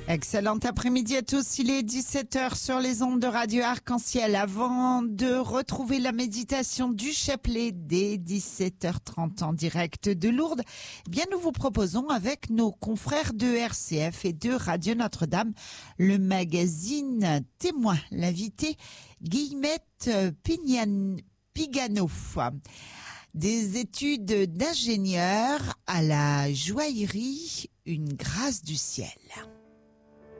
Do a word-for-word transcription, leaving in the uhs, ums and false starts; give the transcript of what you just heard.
Excellent après-midi à tous, il est dix-sept heures sur les ondes de Radio Arc-en-Ciel. Avant de retrouver la méditation du chapelet dès dix-sept heures trente en direct de Lourdes, eh bien nous vous proposons avec nos confrères de R C F et de Radio Notre-Dame le magazine Témoin. L'invité Guillemette Pignan- Pigano. Des études d'ingénieur à la joaillerie, une grâce du ciel.